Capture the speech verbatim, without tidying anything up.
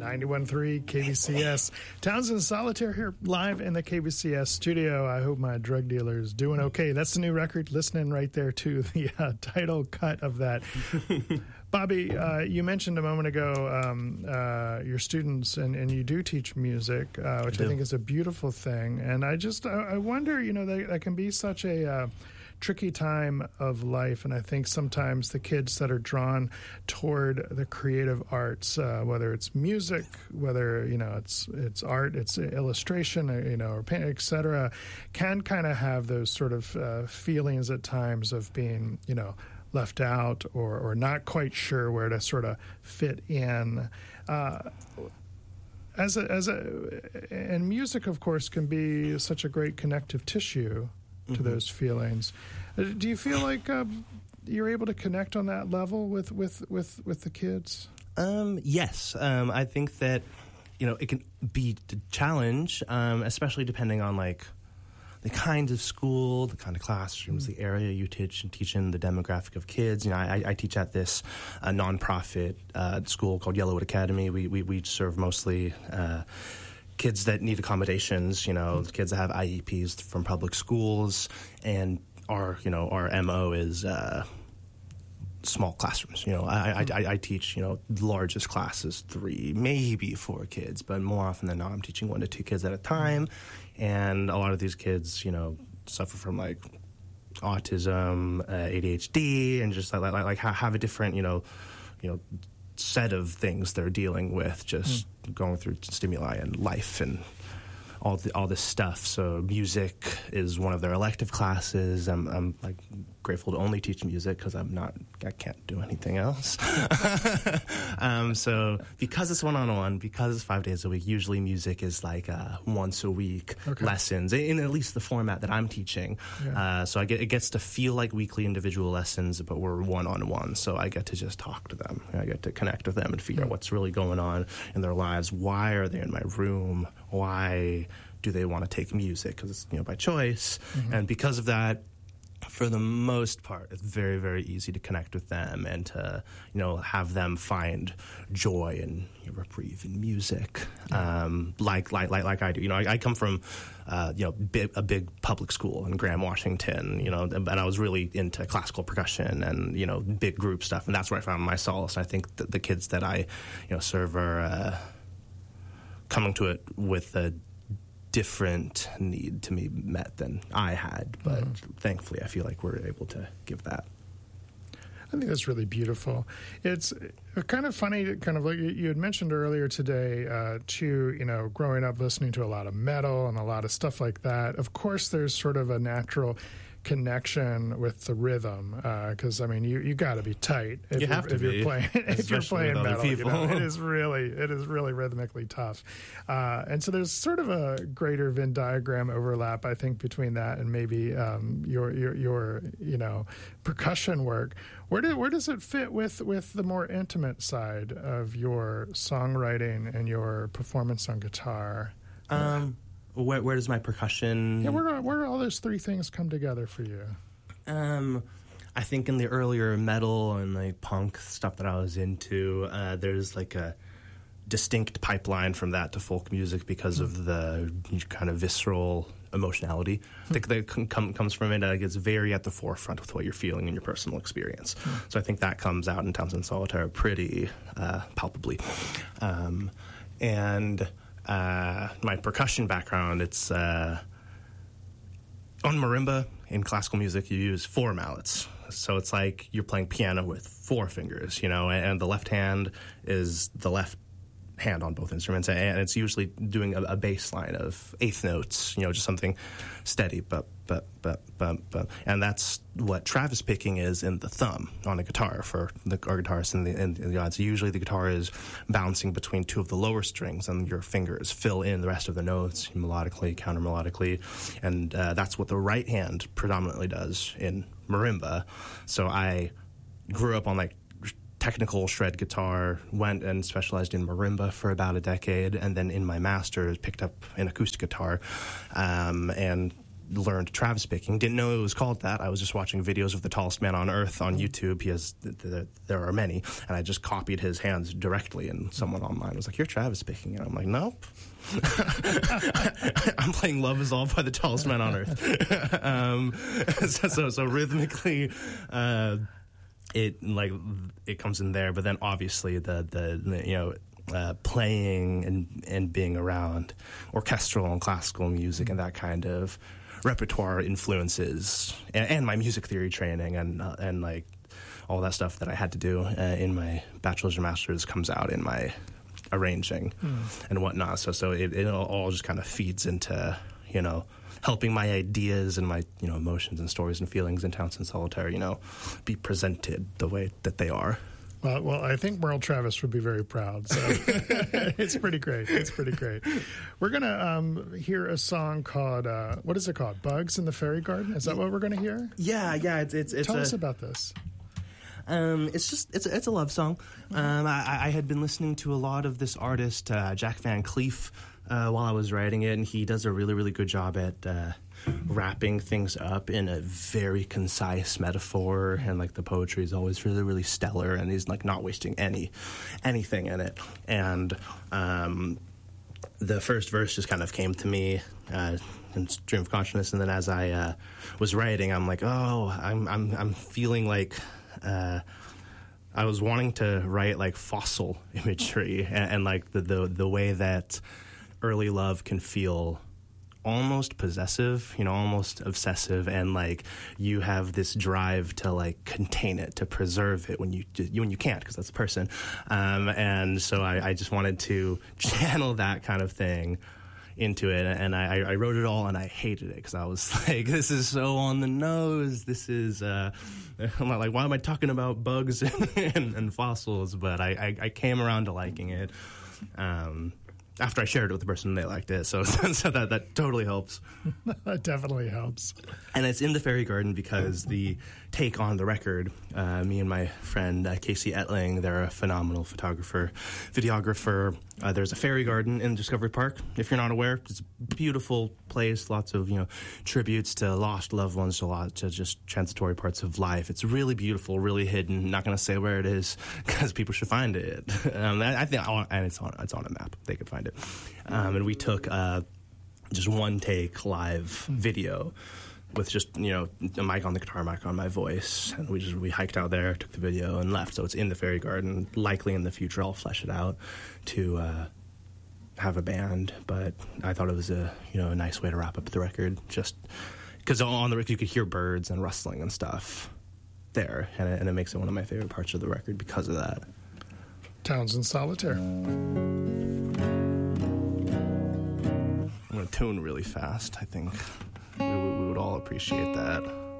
ninety-one point three K B C S. Townsend Solitaire here live in the K B C S studio. I hope my drug dealer is doing okay. That's the new record. Listening right there to the uh, title cut of that. Bobby, uh, you mentioned a moment ago um, uh, your students, and, and you do teach music, uh, which I, I think is a beautiful thing. And I just, I, I wonder, you know, that, that can be such a uh, tricky time of life. And I think sometimes the kids that are drawn toward the creative arts, uh, whether it's music, whether, you know, it's it's art, it's illustration, you know, or paint, et cetera, can kind of have those sort of uh, feelings at times of being, you know, left out or, or not quite sure where to sort of fit in. Uh, as a, as a, and music, of course, can be such a great connective tissue to mm-hmm. those feelings. Do you feel like uh, you're able to connect on that level with, with, with, with the kids? Um, yes. Um, I think that, you know, it can be a challenge, um, especially depending on, like, the kind of school, the kind of classrooms, mm. the area you teach and teach in, the demographic of kids. You know, I, I teach at this uh, nonprofit uh, school called Yellowwood Academy. We we, we serve mostly uh, kids that need accommodations. You know, mm. kids that have I E Ps from public schools, and our you know our M O is Uh, small classrooms. You know, I, I, I teach, you know, the largest class is three, maybe four kids, but more often than not, I'm teaching one to two kids at a time. And a lot of these kids, you know, suffer from, like, autism, uh, A D H D, and just, like, like, like have a different, you know, you know, set of things they're dealing with, just mm. going through stimuli and life and all the, all this stuff. So music is one of their elective classes. I'm, I'm like grateful to only teach music because I'm not, I can't do anything else. um, so because it's one-on-one, because it's five days a week, usually music is like uh, once a week okay. lessons, in at least the format that I'm teaching. Yeah. Uh, so I get, it gets to feel like weekly individual lessons, but we're one-on-one. So I get to just talk to them. I get to connect with them and figure mm. out what's really going on in their lives. Why are they in my room? Why do they want to take music? Because it's, you know, by choice. Mm-hmm. And because of that, for the most part, it's very, very easy to connect with them and to, you know, have them find joy and you know, reprieve in music, yeah. um, like, like, like, like I do. You know, I, I come from, uh, you know, big, a big public school in Graham, Washington. You know, and I was really into classical percussion and you know, big group stuff, and that's where I found my solace. I think that the kids that I, you know, serve are uh, coming to it with a different need to be met than I had, but mm-hmm. thankfully I feel like we're able to give that. I think that's really beautiful. It's kind of funny, kind of like you had mentioned earlier today, uh, too, you know, growing up listening to a lot of metal and a lot of stuff like that. Of course, there's sort of a natural connection with the rhythm, because uh, I mean, you you got to be tight if you you're, have to if be. you're playing if you're playing metal. You know, it is really it is really rhythmically tough, uh, and so there's sort of a greater Venn diagram overlap, I think, between that and maybe um, your your your you know percussion work. Where do where does it fit with with the more intimate side of your songwriting and your performance on guitar? Um. Where, where does my percussion... Yeah, where, where do all those three things come together for you? Um, I think in the earlier metal and like punk stuff that I was into, uh, there's like a distinct pipeline from that to folk music because mm. of the kind of visceral emotionality mm. that, that com- comes from it. Uh, it's very at the forefront with what you're feeling in your personal experience. Mm. So I think that comes out in Townsend Solitaire pretty uh, palpably. Um, and... Uh, my percussion background, it's uh, on marimba. In classical music, you use four mallets. So it's like you're playing piano with four fingers, you know, and, and the left hand is the left hand on both instruments, and it's usually doing a, a bass line of eighth notes, you know, just something steady, but, but, but, but, but, and that's what Travis picking is in the thumb on a guitar for the our guitarists in the, in, in the odds. Usually the guitar is bouncing between two of the lower strings, and your fingers fill in the rest of the notes melodically, counter melodically, and uh, that's what the right hand predominantly does in marimba. So I grew up on like technical shred guitar, went and specialized in marimba for about a decade, and then in my master's picked up an acoustic guitar, um, and learned Travis picking. Didn't know it was called that. I was just watching videos of the tallest man on earth on YouTube. He has, th- th- there are many, and I just copied his hands directly, and someone online was like, "You're Travis picking," and I'm like, "Nope." I'm playing Love Is All by the tallest man on earth. um, so, so, so rhythmically, uh, it like it comes in there, but then obviously the the, the you know. Uh, playing and and being around orchestral and classical music and that kind of repertoire influences, and, and my music theory training and uh, and like all that stuff that I had to do uh, in my bachelor's and master's comes out in my arranging mm. and whatnot. So so it, it all just kind of feeds into, you know, helping my ideas and my, you know, emotions and stories and feelings in Townsend Solitaire, you know, be presented the way that they are. Well, well, I think Merle Travis would be very proud. So it's pretty great. It's pretty great. We're going to um, hear a song called, uh, what is it called? Bugs in the Fairy Garden? Is that what we're going to hear? Yeah, yeah. It's, it's, it's Tell a, us about this. Um, it's just, it's a, it's a love song. Um, I, I had been listening to a lot of this artist, uh, Jack Van Cleef, uh, while I was writing it, and he does a really, really good job at uh, wrapping things up in a very concise metaphor, and like the poetry is always really, really stellar, and he's like not wasting any anything in it. And um, the first verse just kind of came to me uh, in stream of consciousness, and then as I uh, was writing, I'm like, oh, I'm I'm I'm feeling like. Uh, I was wanting to write like fossil imagery and, and like the, the the way that early love can feel almost possessive, you know, almost obsessive, and like you have this drive to like contain it, to preserve it when you when you can't, because that's a person. Um, and so I, I just wanted to channel that kind of thing into it, and I, I wrote it all, and I hated it because I was like, this is so on the nose. This is, uh, I'm not like, why am I talking about bugs and, and, and fossils? But I, I, I came around to liking it. Um, after I shared it with the person, they liked it, so, so that, that totally helps. That definitely helps. And it's in the Fairy Garden because the take on the record, uh, me and my friend uh, Casey Etling, they're a phenomenal photographer, videographer. Uh, there's a fairy garden in Discovery Park. If you're not aware, it's a beautiful place, lots of, you know, tributes to lost loved ones, to, lot, to just transitory parts of life. It's really beautiful, really hidden. Not going to say where it is because people should find it. um, I think, and it's on, it's on a map. They could find it. Um, and we took uh, just one take live video with just, you know, a mic on the guitar, mic on my voice, and we just we hiked out there, took the video, and left. So it's in the Fairy Garden. Likely in the future, I'll flesh it out to uh, have a band. But I thought it was a you know a nice way to wrap up the record, just because on the record you could hear birds and rustling and stuff there, and it, and it makes it one of my favorite parts of the record because of that. Townsend Solitaire. I'm going to tune really fast, I think. We, we would all appreciate that.